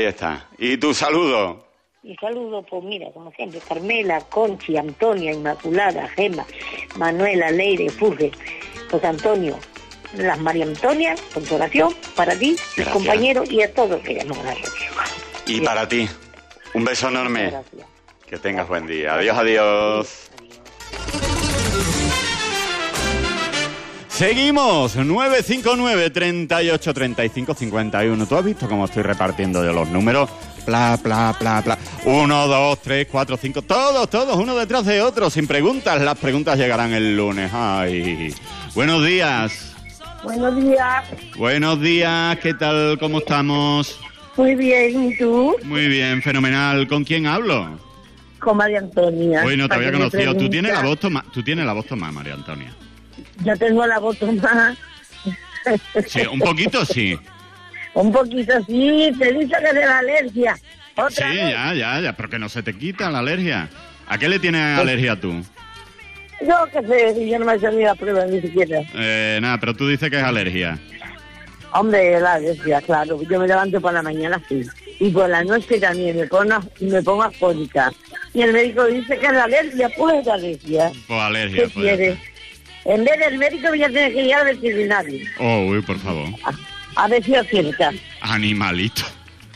Ahí está. ¿Y tu saludo? Mi saludo, pues mira, como siempre, Carmela, Conchi, Antonia, Inmaculada, Gema, Manuela, Leire, Furge, José Antonio, las María Antonia, Consolación, para ti, mis compañeros y a todos que llaman a la radio. Y para ti, un beso enorme. Gracias. Que tengas buen día. Adiós, adiós. Seguimos, 959 38 35 51. ¿Tú has visto cómo estoy repartiendo yo los números? Bla, bla, bla, bla. 1, 2, 3, 4, 5. Todos, uno detrás de otro, sin preguntas. Las preguntas llegarán el lunes. Ay. Buenos días. Buenos días. Buenos días, ¿qué tal? ¿Cómo estamos? Muy bien, ¿y tú? Muy bien, fenomenal. ¿Con quién hablo? Con María Antonia. Hoy no te había conocido. ¿Tú tienes pregunta. la voz tomada, María Antonia? Yo tengo la voz tomada. Sí, un poquito sí. Un poquito, sí, te dice que es de la alergia. ¿Otra Sí, vez? ya, pero que no se te quita la alergia. ¿A qué le tienes alergia tú? Yo qué sé, si yo no me he hecho ni la prueba ni siquiera. Nada, pero tú dices que es alergia. Hombre, la alergia, claro. Yo me levanto por la mañana así. Y por la noche también me pongo afónica. Y el médico dice que es la alergia, pues es la alergia. Pues alergia. ¿Qué quieres? En vez del médico voy a tener que ir al veterinario. Oh, uy, por favor. A ver si acierta. Animalito.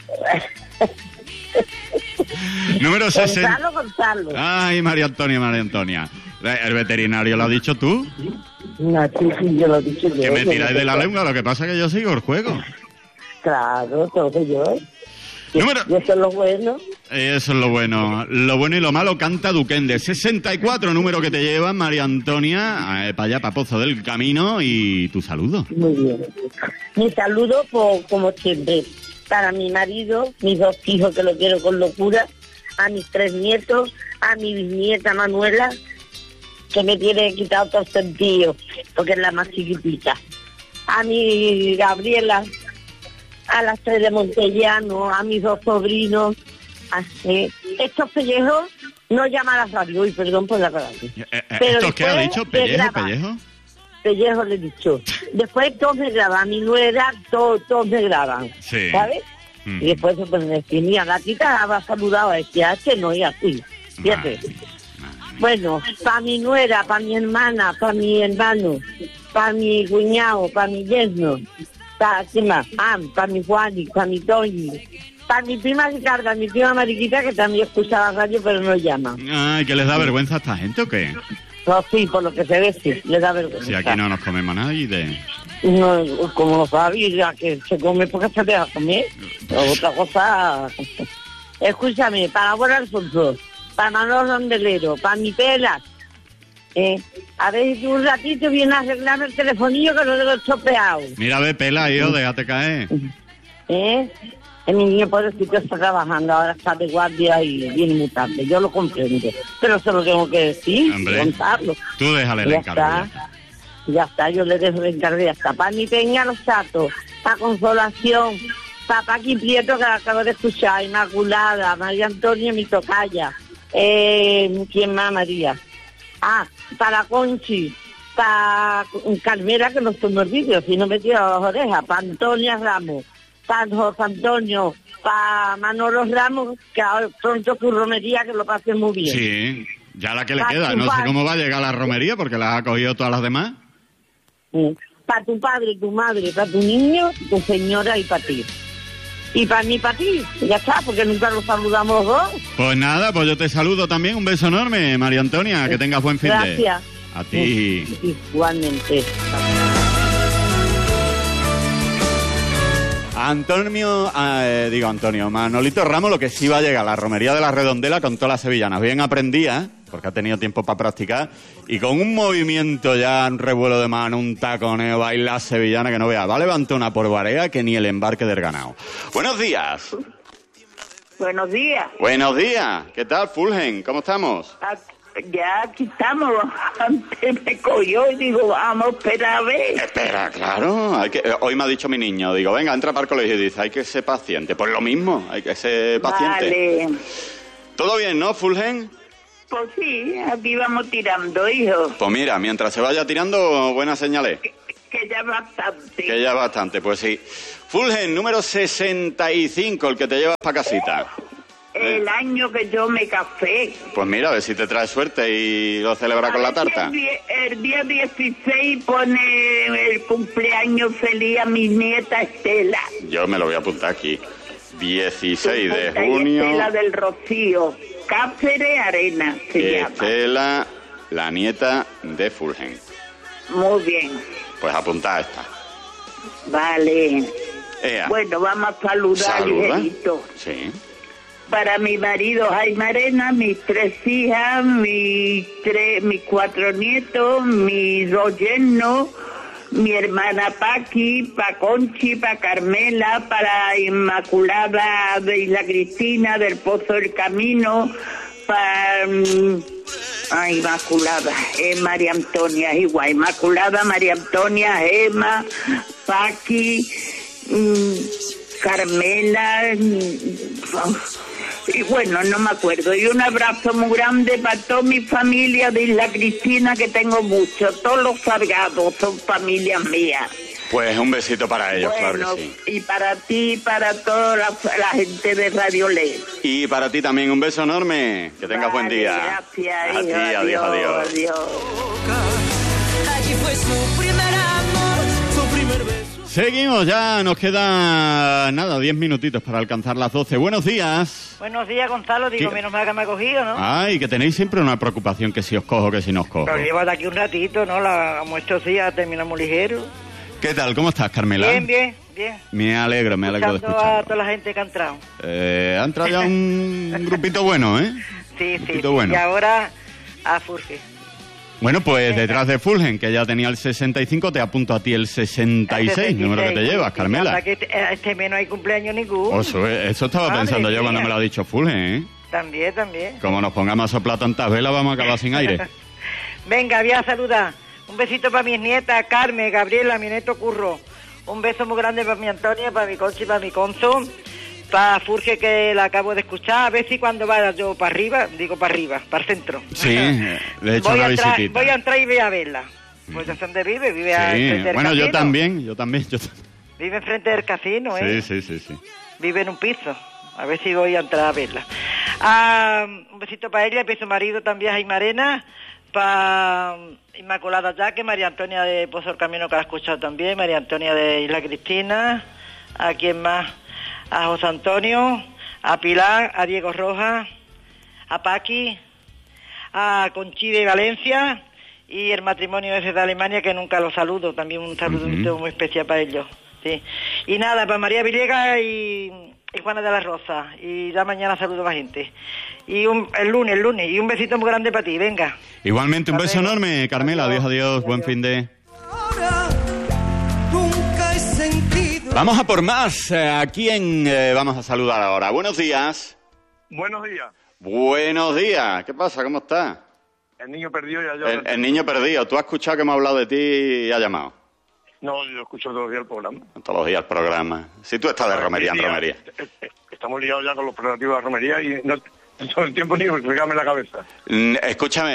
Número 60. Gonzalo. Ay, María Antonia. ¿El veterinario lo has dicho tú? No, sí, yo lo he dicho yo. Que me tiráis de la lengua, lo que pasa es que yo sigo el juego. Claro, todo yo. Número... Y eso es lo bueno. Eso es lo bueno. Lo bueno y lo malo canta Duquende. 64, número que te lleva María Antonia, para allá, para Pozo del Camino, y tu saludo. Muy bien. Mi saludo, pues, como siempre, para mi marido, mis 2 hijos que lo quiero con locura, a mis 3 nietos, a mi bisnieta Manuela, que me tiene quitado todo el sentido, porque es la más chiquitita. A mi Gabriela, a las 3 de Montellano, a mis 2 sobrinos. Estos pellejos no llaman a la radio, uy, perdón por la palabra. ¿Esto qué ha dicho? ¿Pellejo? Pellejo le he dicho. Después todos me graban, mi nuera, todos me graban, sí. ¿sabes? Y después pues me decía, la gatita habrá saludado a este, no, y así, fíjate. Bueno, para mi nuera, para mi hermana, para mi hermano, para mi cuñado, para mi yerno, para mi Juani, para mi Toñi, para mi prima Ricarda, mi prima Mariquita, que también escucha la radio, pero no llama. Ay, ¿que les da vergüenza a esta gente o qué? No, sí, por lo que se ve, sí, les da vergüenza. Si aquí no nos comemos nadie de... No, como lo sabes, ya que se come porque se deja comer. Otra cosa... Escúchame, para Abuelo Alfonso, para Manolo Rondelero, para mi Pela, a ver si un ratito viene a arreglarme el telefonillo que lo tengo estropeado. Mira, ve, Pela, hijo, déjate caer. Mi niño pobrecito está trabajando, ahora está de guardia y viene muy tarde, yo lo comprendo, pero se lo tengo que decir, contarlo. Tú déjale el encargo. Ya está, yo le dejo el encargo, ya está. Para mi Peña Los Chatos, para Consolación, para Paqui Prieto, que la acabo de escuchar, Inmaculada, María Antonia, mi tocaya, ¿quién más, María? Para Conchi, para Carmela, que no estoy mordido, si no me tiro las orejas, para Antonia Ramos, para José Antonio, para Manolo Ramos, que ahora pronto su romería, que lo pase muy bien. Sí, ya la que le queda, no sé cómo va a llegar la romería, porque las ha cogido todas las demás. Para tu padre, tu madre, para tu niño, tu señora y para ti. Y para mí, para ti, ya está, porque nunca los saludamos los dos. Pues nada, pues yo te saludo también, un beso enorme, María Antonia, que tengas buen fin de... Gracias. A ti. Igualmente. Antonio, Manolito Ramos, lo que sí va a llegar, la romería de la Redondela con todas las sevillanas, bien aprendida, porque ha tenido tiempo para practicar, y con un movimiento ya, un revuelo de mano, un taconeo, baila sevillana que no vea, va a levantar una polvareda que ni el embarque del ganado. Buenos días. Buenos días. Buenos días. ¿Qué tal, Fulgen? ¿Cómo estamos? Ya aquí estamos. Antes me cogió y digo, vamos, espera a ver. Espera, claro. Hoy me ha dicho mi niño, digo, venga, entra para el colegio y dice, hay que ser paciente. Pues lo mismo, hay que ser paciente. Vale. ¿Todo bien, no, Fulgen? Pues sí, aquí vamos tirando, hijo. Pues mira, mientras se vaya tirando, buenas señales. Que ya bastante. Que ya bastante, pues sí. Fulgen, número 65, el que te llevas para casita. El año que yo me casé. Pues mira, a ver si te trae suerte y lo celebra con la tarta. El día 16 pone el cumpleaños feliz a mi nieta Estela. Yo me lo voy a apuntar aquí. 16 de junio. Estela del Rocío. Cáceres Arena se llama. Estela, la nieta de Fulgen. Muy bien. Pues apunta esta. Vale. Ea. Bueno, vamos a saludar ligerito. Sí. Para mi marido Jaime Arena, mis 3 hijas, mis 4 nietos, mis 2 yernos, mi hermana Paqui, para Conchi, para Carmela, para Inmaculada de Isla Cristina, del Pozo del Camino, para Inmaculada, María Antonia, igual, Inmaculada, María Antonia, Emma, Paqui, Carmela, y bueno, no me acuerdo. Y un abrazo muy grande para toda mi familia de Isla Cristina, que tengo mucho. Todos los Salgados son familias mías. Pues un besito para ellos, Bueno, claro que sí. y para ti y para toda la gente de Radio Ley. Y para ti también un beso enorme. Que tengas buen día. Gracias, A ti, hijo, adiós. Allí fue su primer amor, su primer beso. Seguimos, ya nos queda nada, 10 minutitos para alcanzar las 12. Buenos días. Buenos días, Gonzalo. Digo, ¿Qué? menos mal que me ha cogido, ¿no? Ay, que tenéis siempre una preocupación, que si os cojo, que si no os cojo. Pero lleva de aquí un ratito, ¿no? Como estos días terminamos ligero. ¿Qué tal? ¿Cómo estás, Carmela? Bien, bien, bien. Me alegro de Escuchando a escucharlo. toda la gente que ha entrado. Ha entrado ya un grupito bueno, ¿eh? Sí, sí, Grupito sí. bueno. Y ahora a Furge. Bueno, pues Venga. detrás de Fulgen, que ya tenía el 65, te apunto a ti el 66, número que te llevas, Carmela. Hasta que este mes no hay cumpleaños ninguno. Eso estaba Madre pensando yo mía. cuando me lo ha dicho Fulgen, ¿eh? También, también. Como nos pongamos a soplar tantas velas, vamos a acabar sin aire. Venga, voy a saludar. Un besito para mis nietas, Carmen, Gabriela, mi nieto Curro. Un beso muy grande para mi Antonia, para mi Conchi, para mi Conzo. Para Furge, que la acabo de escuchar. A ver si cuando vaya yo para arriba, para el centro. Sí, le he hecho voy una a entrar, visitita. voy a entrar y voy a verla. Pues es donde vive, Sí, enfrente del bueno, yo casino. también. Vive enfrente del casino, ¿eh? Sí. Vive en un piso. A ver si voy a entrar a verla. Un besito para ella, y para su marido también, Jaime Arena. Para Inmaculada Yaque, María Antonia de Pozo del Camino, que la ha escuchado también. María Antonia de Isla Cristina. ¿A quién más? A José Antonio, a Pilar, a Diego Rojas, a Paqui, a Conchi de Valencia y el matrimonio ese de Alemania, que nunca lo saludo. También un saludo muy especial para ellos. Sí. Y nada, para María Villegas y Juana de la Rosa. Y ya mañana saludo a la gente. Y el lunes. Y un besito muy grande para ti, venga. Igualmente, un Hasta beso luego. enorme, Carmela. Adiós. Buen fin de... Ahora nunca he sentido. Vamos a por más. ¿A quién vamos a saludar ahora? Buenos días. Buenos días. Buenos días. ¿Qué pasa? ¿Cómo estás? El niño perdido ya yo. El niño perdido. ¿Tú has escuchado que hemos hablado de ti y ha llamado? No, yo escucho todos los días el programa. Todos los días el programa. Si tú estás de romería en romería. Estamos liados ya con los preparativos de la romería y no todo el tiempo ni explicarme la cabeza. Escúchame,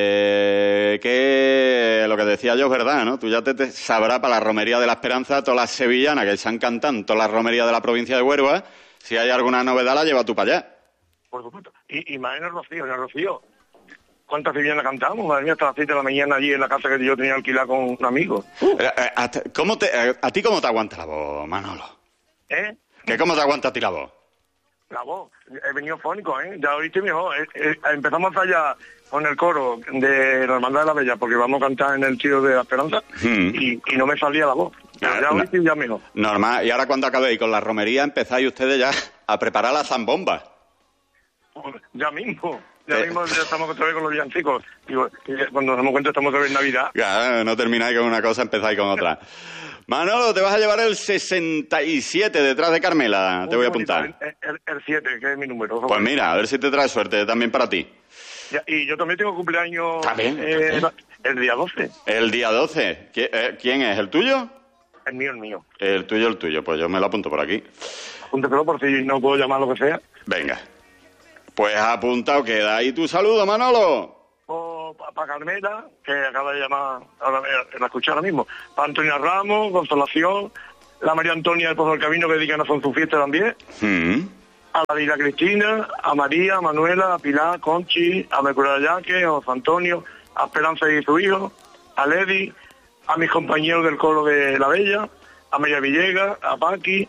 que lo que decía yo es verdad, ¿no? Tú ya te sabrás para la romería de la Esperanza, todas las sevillanas que se han cantado en todas las romerías de la provincia de Huelva. Si hay alguna novedad, la lleva tú para allá. Por supuesto. Y más en el Rocío. ¿Cuántas sevillanas cantamos? Madre mía, hasta las 7 de la mañana allí en la casa que yo tenía alquilada con un amigo. ¿A ti cómo te aguanta la voz, Manolo? ¿Eh? ¿Que cómo te aguanta a ti la voz? La voz. He venido fónico, ¿eh? Ya oíste, mijo. Empezamos allá con el coro de la Hermandad de la Bella, porque vamos a cantar en el Tiro de la Esperanza, y no me salía la voz. Ya oíste, ya mijo. Normal. Y ahora cuando acabéis con la romería, empezáis ustedes ya a preparar la zambomba. Ya mismo. Ya estamos otra vez con los villancicos. Digo, cuando nos damos cuenta estamos otra vez en Navidad. Ya, no termináis con una cosa, empezáis con otra. Manolo, te vas a llevar el 67 detrás de Carmela. Te voy a apuntar. El 7, que es mi número. Pues mira, a ver si te trae suerte también para ti. Ya, y yo también tengo cumpleaños ¿También? el día 12. El día 12. ¿Quién es? ¿El tuyo? El mío. El tuyo. Pues yo me lo apunto por aquí. Apúntatelo por si no puedo llamar lo que sea. Venga. Pues apuntado queda. ¿Y tu saludo, Manolo? O para Carmela, que acaba de llamar, ahora la escuché ahora mismo, para Antonia Ramos, Consolación, la María Antonia del Pozo del Camino, que dedican a su fiesta también, a la Dila Cristina, a María, a Manuela, a Pilar, Conchi, a Mercurio Yaque, a José Antonio, a Esperanza y su hijo, a Lady, a mis compañeros del coro de La Bella, a María Villegas, a Paqui,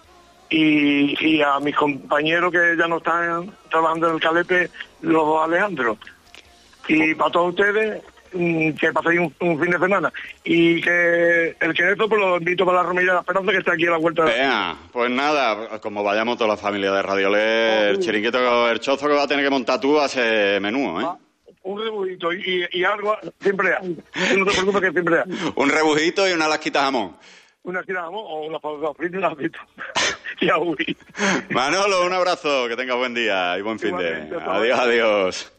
y a mis compañeros que ya no están trabajando en el Calepe, los Alejandros. Y para todos ustedes, que paséis un fin de semana. Y que el Querezo pues lo invito para la Romería de la Esperanza, que está aquí a la vuelta. Pues nada, como vayamos toda la familia de Radiolé, el chiringuito, el chozo que va a tener que montar tú va a ser menú, ¿eh? Un rebujito y algo siempre hay. No te preocupes que siempre hay. Un rebujito y una lasquita jamón. Una lasquita jamón o una patatas fritas y una frita. Y a Uri. Manolo, un abrazo, que tengas buen día y buen fin de. Adiós, adiós.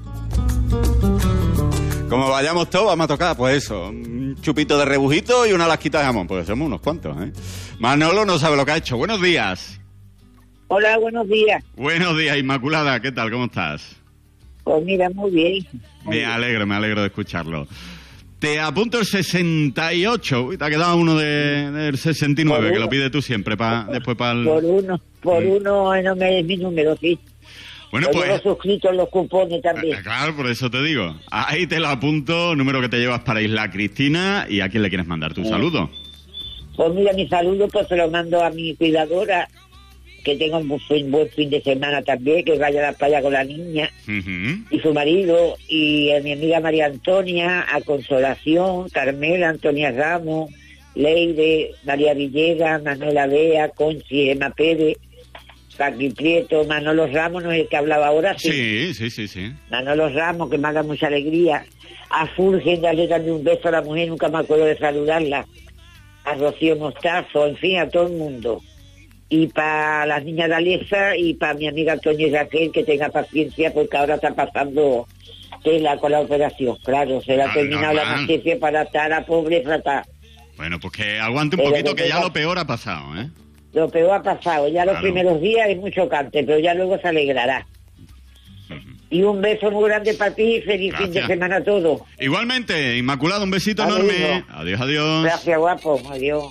Como vayamos todos, vamos a tocar, pues eso, un chupito de rebujito y una lasquita de jamón, porque somos unos cuantos, ¿eh? Manolo no sabe lo que ha hecho. Buenos días. Hola, buenos días. Buenos días, Inmaculada, ¿qué tal? ¿Cómo estás? Pues mira, muy bien. Me alegro de escucharlo. Te apunto el 68, uy, te ha quedado uno del 69, que lo pides tú siempre, después para el... Por uno no me es mi número, sí. Bueno, pues... Yo lo suscrito en los cupones también. Claro, por eso te digo. Ahí te lo apunto, número que te llevas para Isla Cristina, y ¿a quién le quieres mandar tu saludo? Pues mira, mi saludo pues se lo mando a mi cuidadora, que tenga un buen fin de semana también, que vaya a la playa con la niña y su marido, y a mi amiga María Antonia, a Consolación, Carmela, Antonia Ramos, Leire, María Villegas, Manuela Bea, Conchi, Emma Pérez, Paqui Prieto, Manolo Ramos, no es el que hablaba ahora, sí. Manolo Ramos, que me da mucha alegría. A Fulgen, darle también un beso a la mujer, nunca me acuerdo de saludarla. A Rocío Mostazo, en fin, a todo el mundo. Y para las niñas de Aliesa y para mi amiga Antonia y Raquel, que tenga paciencia porque ahora está pasando tela con la operación. Claro, se le ha terminado la anestesia para estar a pobre tratar. Bueno, pues que aguante un poquito, que ya lo peor ha pasado, ¿eh? Lo peor ha pasado. Ya los primeros días es muy chocante, pero ya luego se alegrará. Y un beso muy grande para ti y feliz fin de semana a todos. Igualmente, Inmaculada, un besito enorme. Adiós, adiós. Gracias, guapo. Adiós.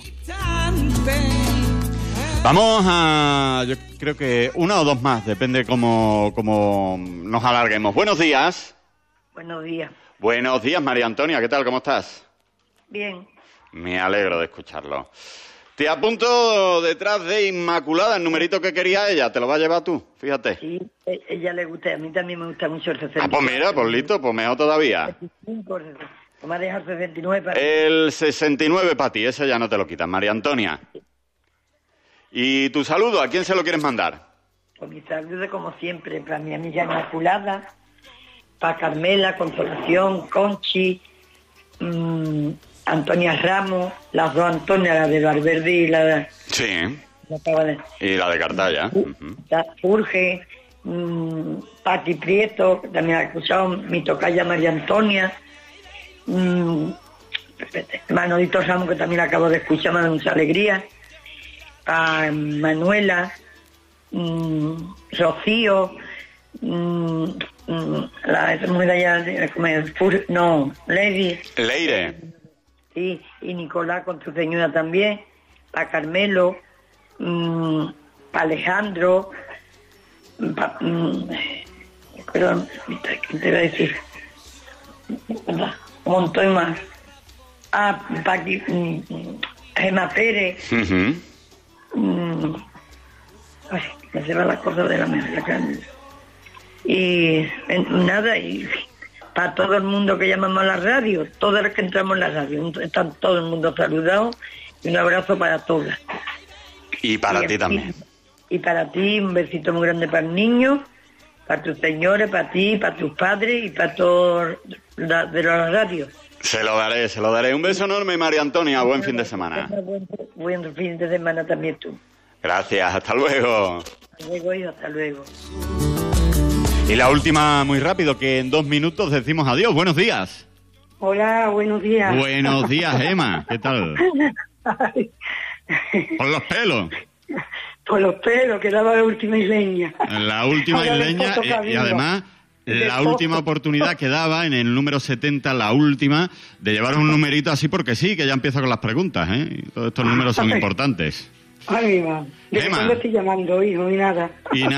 Vamos a, yo creo que una o dos más, depende cómo nos alarguemos. Buenos días. Buenos días. Buenos días, María Antonia, ¿qué tal? ¿Cómo estás? Bien. Me alegro de escucharlo. Te apunto detrás de Inmaculada el numerito que quería ella, te lo va a llevar tú, fíjate. Sí, ella le gusta, a mí también me gusta mucho el 69. Pues mira, pues listo, pues mejor todavía. Me ha dejado el 69 para el 69 para ti, ese ya no te lo quitas, María Antonia. ¿Y tu saludo, a quién se lo quieres mandar? Pues mi saludo, como siempre, para mi amiga Inmaculada, para Carmela, Consolación, Conchi, Antonia Ramos, las dos Antonias, la de Valverde y la de... Sí, y la de Cartaya. Urge, Paqui Prieto, también ha escuchado, mi tocaya María Antonia, Manolito Ramos, que también acabo de escuchar, me da mucha alegría, a Manuela, Rocío, la mujer allá, Lady. Leire. Sí, y Nicolás con su señora también, para Carmelo, para Alejandro, perdón, ¿qué te iba a decir? Un montón más. Para Gemma Pérez. Ay, me se va la cosa de la mesa. Y nada, y para todo el mundo que llamamos a la radio, todos los que entramos en la radio, están todo el mundo saludados, y un abrazo para todas. Y para ti también. Y para ti, un besito muy grande para el niño, para tus señores, para ti, para tus padres y para todos de la radio. Se lo daré. Un beso enorme, María Antonia. Buen fin de semana. Buen fin de semana también tú. Gracias, hasta luego. Hasta luego, hijo, hasta luego. Y la última, muy rápido, que en 2 minutos decimos adiós. Buenos días. Hola, buenos días. Buenos días, Emma. ¿Qué tal? Por los pelos. Por los pelos, que daba la última isleña. La última isleña y además la última oportunidad que daba en el número 70, la última, de llevar un numerito así porque sí, que ya empieza con las preguntas, ¿eh? Todos estos números son importantes. Ay, va. ¿De cuándo estoy llamando, hijo? Y nada.